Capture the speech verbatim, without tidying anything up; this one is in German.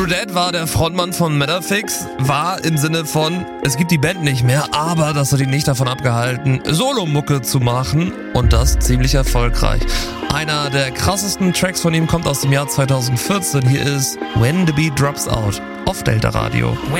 Dad war der Frontmann von Metafix, war im Sinne von, es gibt die Band nicht mehr, aber das hat ihn nicht davon abgehalten, Solo-Mucke zu machen und das ziemlich erfolgreich. Einer der krassesten Tracks von ihm kommt aus dem Jahr zweitausendvierzehn. Hier ist When the Beat Drops Out auf Delta Radio.